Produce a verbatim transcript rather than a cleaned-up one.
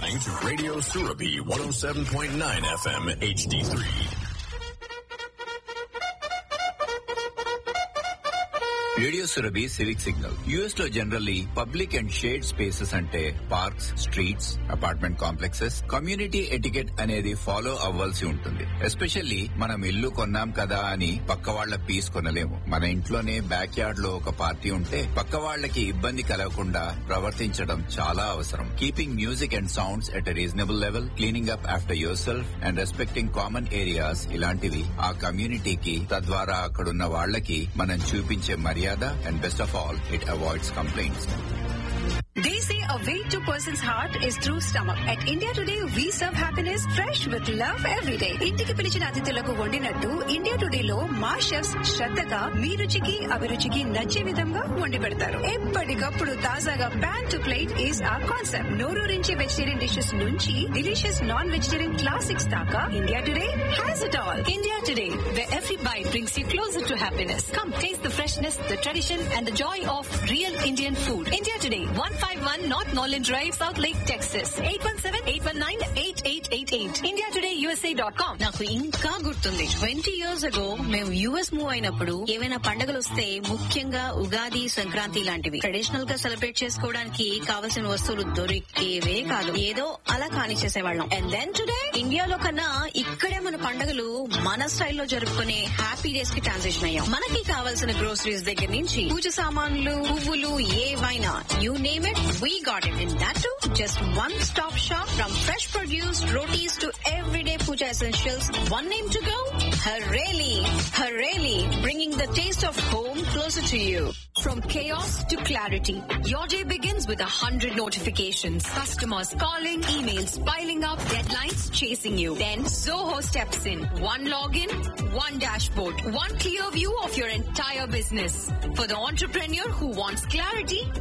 listening to Radio Surabhi one oh seven point nine F M H D three. Radio Surabhi civic signal. US లో generally public and shade spaces అంటే parks, streets, apartment complexes, community etiquette అనేది follow అవ్వాల్సి ఉంటుంది. Especially మనం ఇల్లు కొన్నాం కదా అని పక్క వాళ్ల పీస్ కొనలేము. మన ఇంట్లోనే బ్యాక్ యార్డ్ లో ఒక పార్టీ ఉంటే పక్క వాళ్లకి ఇబ్బంది కలగకుండా ప్రవర్తించడం చాలా అవసరం. Keeping music and sounds at a reasonable level, cleaning up after your self and respecting common areas, ఇలాంటివి ఆ కమ్యూనిటీకి, తద్వారా అక్కడున్న వాళ్లకి మనం చూపించే మర్యాద. And best of all, it avoids complaints. They say a way to a person's heart is through stomach. At India Today, we serve happiness fresh with love every day. ఇంటికి పిలిచిన అతిథులకు వండినట్టు ఇండియా టుడే లో మా chefs శ్రద్ధగా మీ రుచికి అభిరుచికి నచ్చే విధంగా వండి పెడతారు. ఎప్పటికప్పుడు తాజాగా ప్యాన్ టు ప్లేట్ ఈస్ ఆ కాన్సెప్ట్. నోరూరించి వెజిటేరియన్ డిషెస్ నుంచి డిలీషియస్ నాన్ వెజిటేరియన్ క్లాసిక్స్ దాకా India today has it all. India Today, where every bite brings you closer to happiness. Come taste the freshness, the tradition, and the joy of real Indian food. India Today, one fifty-one North Norland Drive, South Lake, Texas. eight one seven, eight one nine, eight eight eight eight. india today u s a dot com. నాకు ఇంకా గుర్తుంది, twenty years ago మేము US move అయినప్పుడు ఏవైనా పండుగలు వస్తే, ముఖ్యంగా ఉగాది, సంక్రాంతి లాంటివి ట్రెడిషనల్ గా సెలబ్రేట్ చేసుకోవడానికి కావలసిన వస్తువులు దొరికేవే కాదు. ఏదో అలా కాని చేసేవాళ్ళం. అండ్ దెన్ టుడే ఇండియాలో కన్నా ఇక్కడే మన పండుగలు మన స్టైల్లో జరుపుకునే హ్యాపీ డేస్ కి ట్రాన్సిషన్ అయ్యాం. మనకి కావాల్సిన గ్రోసరీస్ దగ్గర నుంచి పూజ సామాన్లు, పువ్వులు, ఏవైనా you name it, we got it. And that too, just one stop shop. From fresh produce, rotis to everyday puja essentials, one name to go? Hareli. Hareli, bringing the taste of home closer to you. From chaos to clarity, your day begins with a hundred notifications. Customers calling, emails piling up, deadlines chasing you. Then Zoho steps in. One login, one dashboard, one clear view of your entire business. For the entrepreneur who wants clarity,